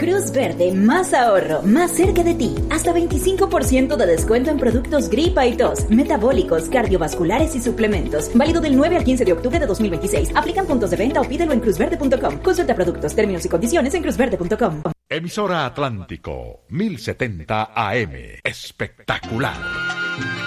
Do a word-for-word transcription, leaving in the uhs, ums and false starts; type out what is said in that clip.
Cruz Verde, más ahorro, más cerca de ti. Hasta veinticinco por ciento de descuento en productos gripa y tos, metabólicos, cardiovasculares y suplementos. Válido del nueve al quince de octubre de dos mil veintiséis. Aplican puntos de venta o pídelo en cruz verde punto com. Consulta productos, términos y condiciones en cruz verde punto com. Emisora Atlántico, mil setenta A M. Espectacular.